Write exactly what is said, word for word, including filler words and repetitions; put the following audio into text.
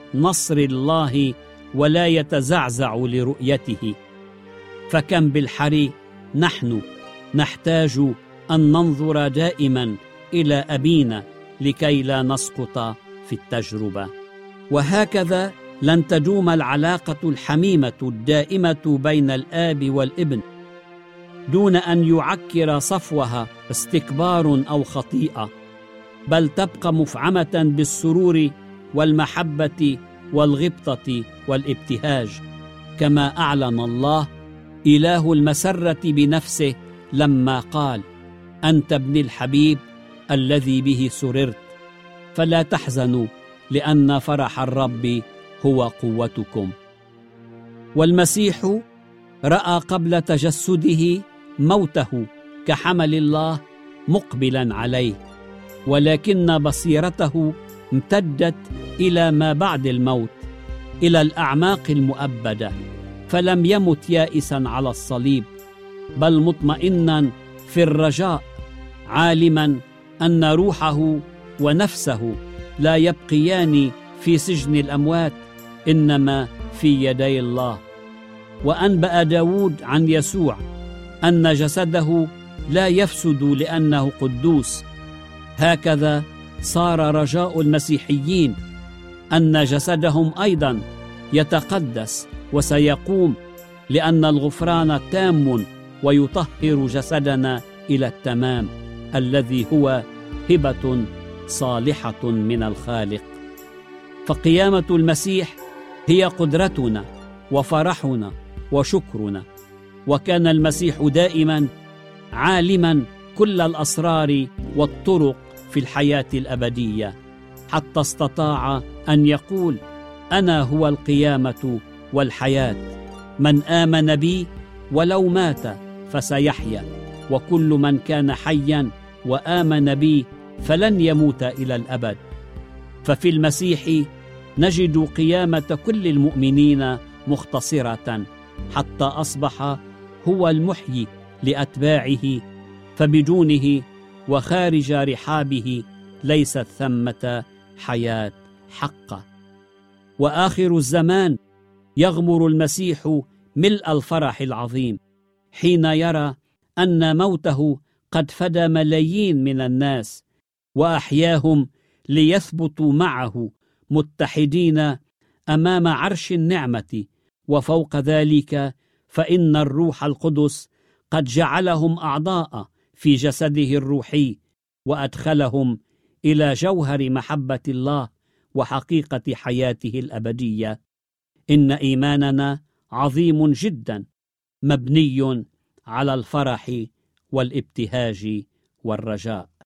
نصر الله ولا يتزعزع لرؤيته. فكم بالحري نحن نحتاج أن ننظر دائما إلى أبينا لكي لا نسقط في التجربة. وهكذا لن تدوم العلاقة الحميمة الدائمة بين الآب والابن دون أن يعكر صفوها استكبار أو خطيئة، بل تبقى مفعمة بالسرور والمحبة والغبطة والابتهاج، كما أعلن الله إله المسرة بنفسه لما قال: أنت ابني الحبيب الذي به سررت. فلا تحزنوا لأن فرح الرب هو قوتكم. والمسيح رأى قبل تجسده موته كحمل الله مقبلا عليه، ولكن بصيرته امتدت إلى ما بعد الموت، إلى الأعماق المؤبدة، فلم يمت يائسا على الصليب، بل مطمئنا في الرجاء، عالما أن روحه ونفسه لا يبقيان في سجن الأموات، إنما في يدي الله. وأنبأ داود عن يسوع أن جسده لا يفسد لأنه قدوس. هكذا صار رجاء المسيحيين أن جسدهم أيضا يتقدس وسيقوم، لأن الغفران تام ويطهر جسدنا إلى التمام، الذي هو هبة صالحة من الخالق. فقيامة المسيح هي قدرتنا وفرحنا وشكرنا. وكان المسيح دائما عالما كل الأسرار والطرق في الحياة الأبدية، حتى استطاع أن يقول: أنا هو القيامة والحياة، من آمن بي ولو مات فسيحيا، وكل من كان حيا وآمن بي فلن يموت إلى الأبد. ففي المسيح نجد قيامة كل المؤمنين مختصرة، حتى أصبح هو المحيي لأتباعه، فبدونه وخارج رحابه ليست ثمة حياة حقة. وآخر الزمان يغمر المسيح ملء الفرح العظيم حين يرى أن موته قد فدى ملايين من الناس وأحياهم ليثبتوا معه متحدين أمام عرش النعمة. وفوق ذلك فإن الروح القدس قد جعلهم أعضاء في جسده الروحي، وأدخلهم إلى جوهر محبة الله وحقيقة حياته الأبدية. إن إيماننا عظيم جدا، مبني على الفرح والابتهاج والرجاء.